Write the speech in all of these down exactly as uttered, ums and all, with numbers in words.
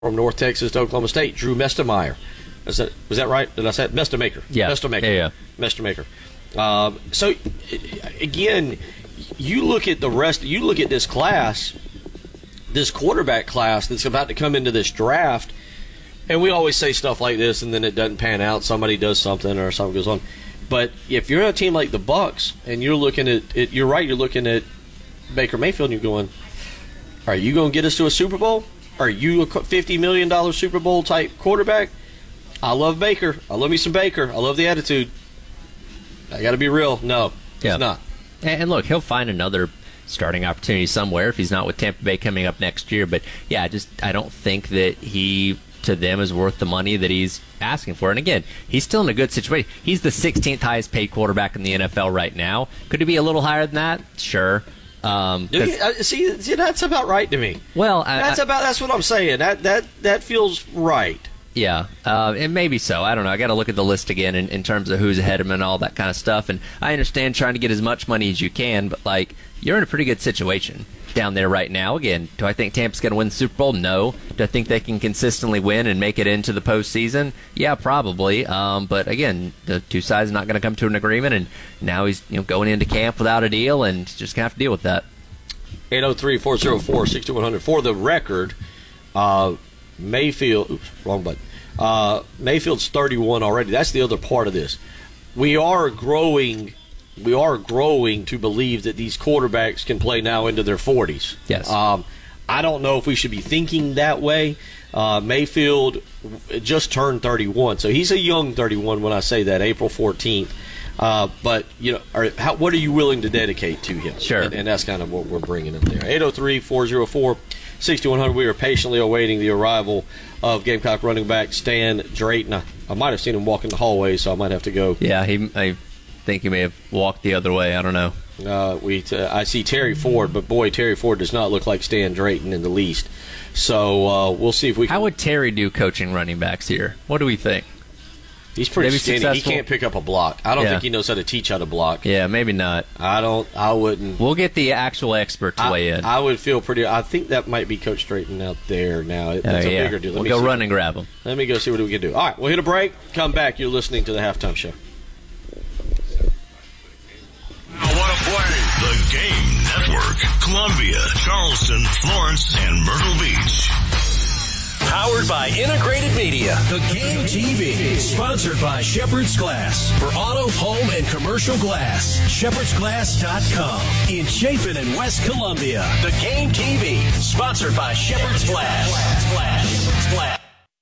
from North Texas to Oklahoma State, Drew Mestemeyer. Is that, was that right? Did I say it? Mestemaker? Yeah. Mestemaker. Yeah, yeah. Mestemaker. Um, so, again, you look at the rest, you look at this class, this quarterback class that's about to come into this draft, and we always say stuff like this, and then it doesn't pan out. Somebody does something or something goes on. But if you're a team like the Bucs, and you're looking at it, you're right, you're looking at Baker Mayfield, and you're going, are you going to get us to a Super Bowl? Are you a fifty million dollars Super Bowl type quarterback? I love Baker. I love me some Baker. I love the attitude. I got to be real. No, yeah. He's not. And look, he'll find another starting opportunity somewhere if he's not with Tampa Bay coming up next year. But yeah, just I don't think that he to them is worth the money that he's asking for. And again, he's still in a good situation. He's the sixteenth highest paid quarterback in the N F L right now. Could he be a little higher than that? Sure. Um, you, uh, see, see, that's about right to me. Well, I, that's I, about that's what I'm saying. That that that feels right. Yeah, uh, and maybe so. I don't know. I got to look at the list again in, in terms of who's ahead of him and all that kind of stuff. And I understand trying to get as much money as you can, but like you're in a pretty good situation down there right now. Again, do I think Tampa's going to win the Super Bowl? No. Do I think they can consistently win and make it into the postseason? Yeah, probably. Um, but again, the two sides are not going to come to an agreement, and now he's you know going into camp without a deal, and just going to have to deal with that. eight oh three, four oh four, six two one hundred. For the record, uh, Mayfield, oops, wrong button. Uh, Mayfield's thirty-one already. That's the other part of this. We are growing. We are growing to believe that these quarterbacks can play now into their forties. Yes. Um, I don't know if we should be thinking that way. Uh, Mayfield just turned thirty-one, so he's a young thirty-one when I say that, April fourteenth. Uh, but, you know, are, how, what are you willing to dedicate to him? Sure. And, and that's kind of what we're bringing up there. eight oh three, four oh four, six two one hundred. We are patiently awaiting the arrival of Gamecock running back Stan Drayton. I, I might have seen him walk in the hallway, so I might have to go. Yeah, he. I think he may have walked the other way. I don't know. Uh, we t- I see Terry Ford, but boy, Terry Ford does not look like Stan Drayton in the least. So uh, we'll see if we can. How would Terry do coaching running backs here? What do we think? He's pretty maybe skinny. Successful? He can't pick up a block. I don't Yeah. think he knows how to teach how to block. Yeah, maybe not. I don't. I wouldn't. We'll get the actual expert to I, weigh in. I would feel pretty. I think that might be Coach Drayton out there now. It's Uh, a yeah. bigger deal. Let We'll me go see. run and grab him. Let me go see what we can do. All right, we'll hit a break. Come back. You're listening to the Halftime Show. I want to play the Game Network. Columbia, Charleston, Florence, and Myrtle Beach. Powered by Integrated Media. The Game T V. Sponsored by Shepherd's Glass. For auto, home, and commercial glass. Shepherds Glass dot com. In Chapin and West Columbia. The Game T V. Sponsored by Shepherd's Glass. Glass. Glass. Shepherd's Glass.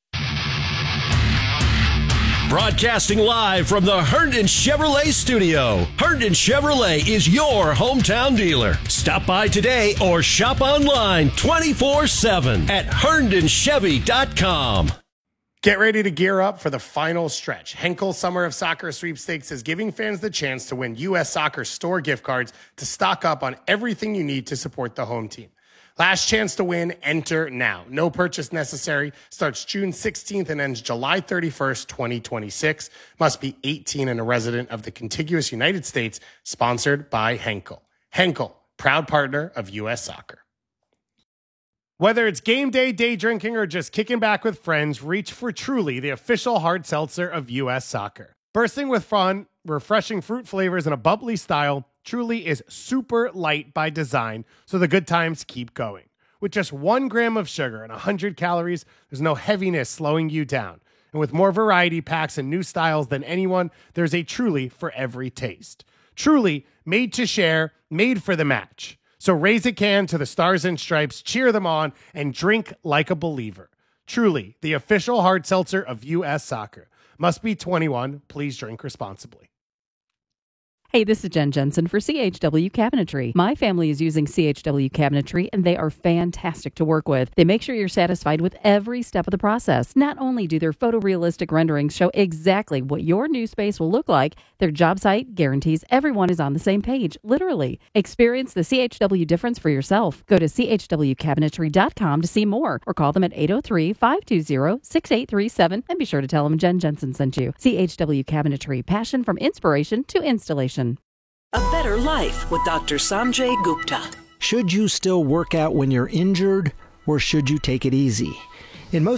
Broadcasting live from the Herndon Chevrolet studio. Herndon Chevrolet is your hometown dealer. Stop by today or shop online twenty-four seven at herndon chevy dot com. Get ready to gear up for the final stretch. Henkel Summer of Soccer Sweepstakes is giving fans the chance to win U S Soccer store gift cards to stock up on everything you need to support the home team. Last chance to win, enter now. No purchase necessary. Starts June sixteenth and ends July thirty-first, twenty twenty-six. Must be eighteen and a resident of the contiguous United States. Sponsored by Henkel. Henkel, proud partner of U S Soccer. Whether it's game day, day drinking, or just kicking back with friends, reach for Truly, the official hard seltzer of U S Soccer. Bursting with fun, refreshing fruit flavors, and a bubbly style, Truly is super light by design, so the good times keep going. With just one gram of sugar and one hundred calories, there's no heaviness slowing you down. And with more variety packs and new styles than anyone, there's a Truly for every taste. Truly, made to share, made for the match. So raise a can to the Stars and Stripes, cheer them on, and drink like a believer. Truly, the official hard seltzer of U S Soccer. Must be twenty-one. Please drink responsibly. Hey, this is Jen Jensen for C H W Cabinetry. My family is using C H W Cabinetry, and they are fantastic to work with. They make sure you're satisfied with every step of the process. Not only do their photorealistic renderings show exactly what your new space will look like, their job site guarantees everyone is on the same page, literally. Experience the C H W difference for yourself. Go to c h w cabinetry dot com to see more, or call them at eight oh three, five two zero, six eight three seven, and be sure to tell them Jen Jensen sent you. C H W Cabinetry, passion from inspiration to installation. A better life with Doctor Sanjay Gupta. Should you still work out when you're injured, or should you take it easy? In most